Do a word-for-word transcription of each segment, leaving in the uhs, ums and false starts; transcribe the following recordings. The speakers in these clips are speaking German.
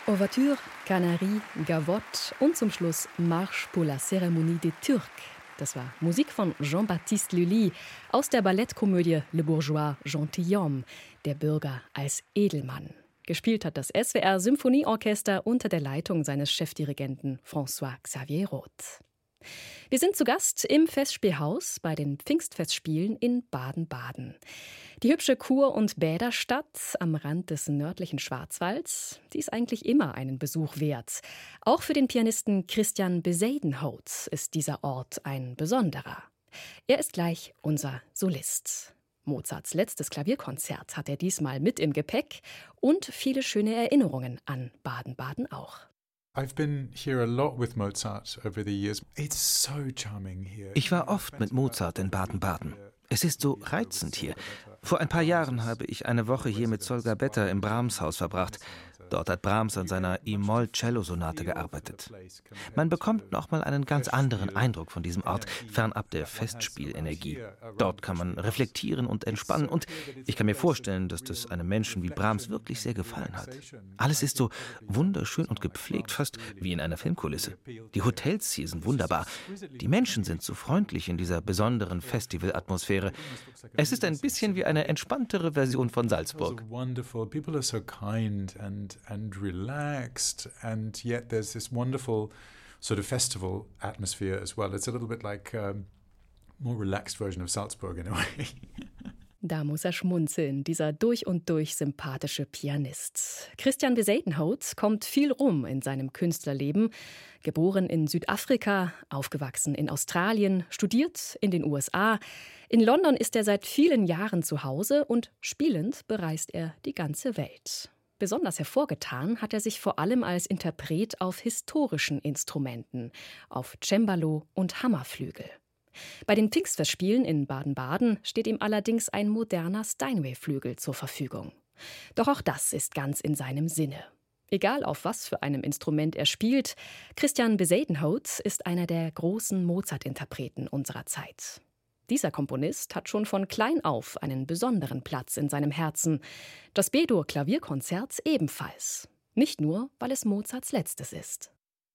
Ouverture, Canaries, Gavotte und zum Schluss Marche pour la Cérémonie des Turcs. Das war Musik von Jean-Baptiste Lully aus der Ballettkomödie Le Bourgeois Gentilhomme, der Bürger als Edelmann. Gespielt hat das S W R Symphonieorchester unter der Leitung seines Chefdirigenten François Xavier Roth. Wir sind zu Gast im Festspielhaus bei den Pfingstfestspielen in Baden-Baden. Die hübsche Kur- und Bäderstadt am Rand des nördlichen Schwarzwalds, die ist eigentlich immer einen Besuch wert. Auch für den Pianisten Christian Bezuidenhout ist dieser Ort ein besonderer. Er ist gleich unser Solist. Mozarts letztes Klavierkonzert hat er diesmal mit im Gepäck und viele schöne Erinnerungen an Baden-Baden auch. Ich war oft mit Mozart in Baden-Baden. Es ist so reizend hier. Vor ein paar Jahren habe ich eine Woche hier mit Solga Better im Brahms-Haus verbracht. Dort hat Brahms an seiner E-Moll-Cello-Sonate gearbeitet. Man bekommt nochmal einen ganz anderen Eindruck von diesem Ort, fernab der Festspielenergie. Dort kann man reflektieren und entspannen und ich kann mir vorstellen, dass das einem Menschen wie Brahms wirklich sehr gefallen hat. Alles ist so wunderschön und gepflegt, fast wie in einer Filmkulisse. Die Hotels hier sind wunderbar. Die Menschen sind so freundlich in dieser besonderen Festivalatmosphäre. Es ist ein bisschen wie eine entspanntere Version von Salzburg. and relaxed, and yet there's this wonderful sort of festival atmosphere as well. It's a little bit like a um, more relaxed version of Salzburg in a way. Da muss er schmunzeln, dieser durch und durch sympathische Pianist. Christian Bezuidenhout kommt viel rum in seinem Künstlerleben. Geboren in Südafrika, aufgewachsen in Australien, studiert in den U S A. In London ist er seit vielen Jahren zu Hause und spielend bereist er die ganze Welt. Besonders hervorgetan hat er sich vor allem als Interpret auf historischen Instrumenten, auf Cembalo und Hammerflügel. Bei den Pfingstfestspielen in Baden-Baden steht ihm allerdings ein moderner Steinway-Flügel zur Verfügung. Doch auch das ist ganz in seinem Sinne. Egal auf was für einem Instrument er spielt, Christian Bezuidenhout ist einer der großen Mozart-Interpreten unserer Zeit. Dieser Komponist hat schon von klein auf einen besonderen Platz in seinem Herzen. Das B-Dur-Klavierkonzert ebenfalls. Nicht nur, weil es Mozarts letztes ist.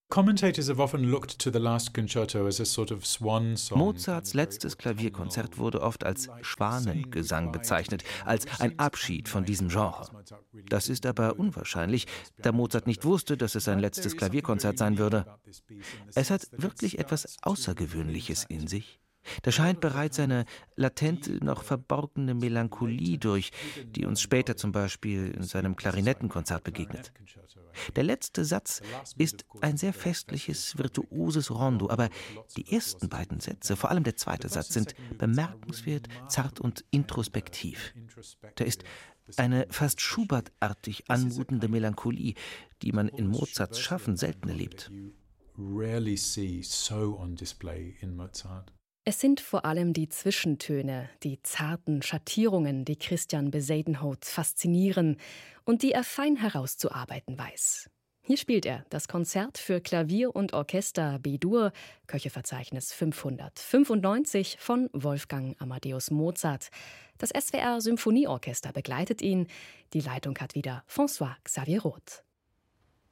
Mozarts letztes Klavierkonzert wurde oft als Schwanengesang bezeichnet, als ein Abschied von diesem Genre. Das ist aber unwahrscheinlich, da Mozart nicht wusste, dass es sein letztes Klavierkonzert sein würde. Es hat wirklich etwas Außergewöhnliches in sich. Da scheint bereits eine latente, noch verborgene Melancholie durch, die uns später zum Beispiel in seinem Klarinettenkonzert begegnet. Der letzte Satz ist ein sehr festliches, virtuoses Rondo, aber die ersten beiden Sätze, vor allem der zweite Satz, sind bemerkenswert, zart und introspektiv. Da ist eine fast Schubert-artig anmutende Melancholie, die man in Mozarts Schaffen selten erlebt. Es sind vor allem die Zwischentöne, die zarten Schattierungen, die Christian Bezuidenhout faszinieren und die er fein herauszuarbeiten weiß. Hier spielt er das Konzert für Klavier und Orchester B-Dur, Köcheverzeichnis fünfhundertfünfundneunzig von Wolfgang Amadeus Mozart. Das S W R Symphonieorchester begleitet ihn. Die Leitung hat wieder François Xavier Roth.